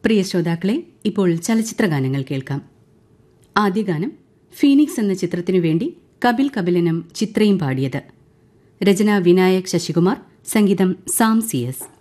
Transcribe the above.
പ്രിയ ശ്രോതാക്കളെ, ഇപ്പോൾ ചലച്ചിത്രഗാനങ്ങൾ കേൾക്കാം. ആദ്യ ഗാനം ഫീനിക്സ് എന്ന ചിത്രത്തിനു വേണ്ടി കപിൽ കപിലനും ചിത്രയും പാടിയത്. രചന വിനായക് ശശികുമാർ, സംഗീതം സാം CS.